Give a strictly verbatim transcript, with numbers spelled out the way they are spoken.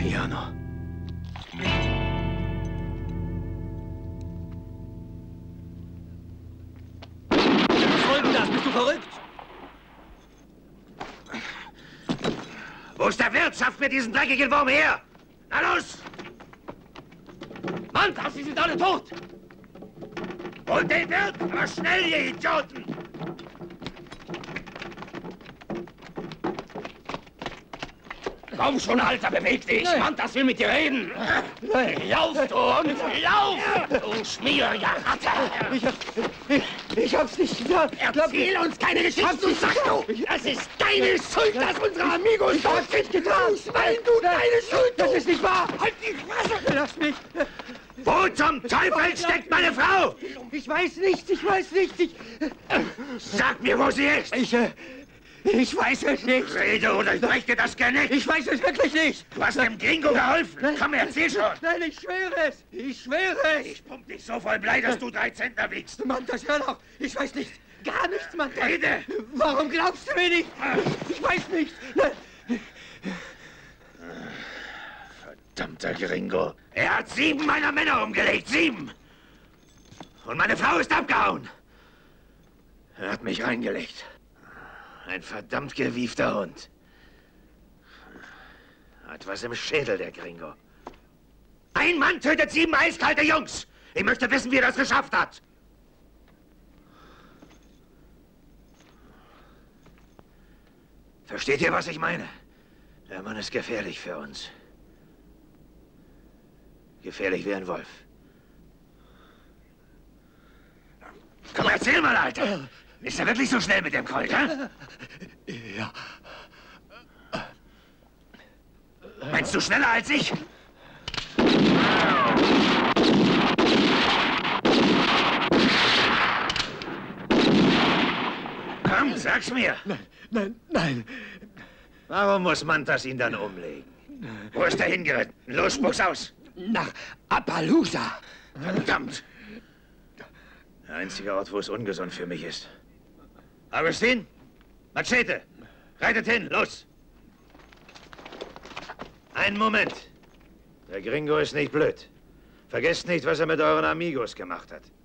Jano. Was soll denn das? Bist du verrückt? Wo ist der Wirt? Schafft mir diesen dreckigen Wurm her! Na los! Mann, sie sind alle tot! Und den Wirt! Aber schnell, ihr Idioten! Komm schon, Alter, beweg dich! Nein. Mann, das will mit dir reden! Nein. Lauf, du Hund! Lauf! Du Schmier, ja Ratte! Ich, hab, ich, ich hab's nicht getan! Erzähl uns keine Geschichten, sagst du! Das ist deine Schuld, dass unsere Amigos ich hab's nicht getan! Du Schwein, du deine Schuld! Das ist nicht wahr! Halt die Fresse! Lass mich! Wo zum Teufel steckt meine Frau? Ich weiß nichts, ich weiß nichts, ich... Sag mir, wo sie ist! Ich, äh, ich weiß es nicht. Rede oder ich breche dir das Genick! Ich weiß es wirklich nicht! Du hast dem Gringo geholfen! Nein. Komm, erzähl schon! Nein, ich schwöre es! Ich schwöre es! Ich pump dich so voll Blei, dass du drei Zentner wiegst! Mann, das hör doch! Ich weiß nichts! Gar nichts, Mann! Rede! Warum glaubst du mir nicht? Ich weiß nichts! Verdammter Gringo! Er hat sieben meiner Männer umgelegt! Sieben! Und meine Frau ist abgehauen! Er hat mich reingelegt. Ein verdammt gewiefter Hund. Hat was im Schädel, der Gringo. Ein Mann tötet sieben eiskalte Jungs! Ich möchte wissen, wie er das geschafft hat! Versteht ihr, was ich meine? Der Mann ist gefährlich für uns. Gefährlich wie ein Wolf. Komm, erzähl mal, Alter! Ist er wirklich so schnell mit dem Colt, hä? Ja. Meinst du schneller als ich? Komm, sag's mir. Nein, nein, nein. Warum muss Mantas ihn dann umlegen? Wo ist er hingeritten? Los, spuck's aus. Nach Appaloosa. Verdammt. Der einzige Ort, wo es ungesund für mich ist. Agustin, Machete, reitet hin, los. Einen Moment. Der Gringo ist nicht blöd. Vergesst nicht, was er mit euren Amigos gemacht hat.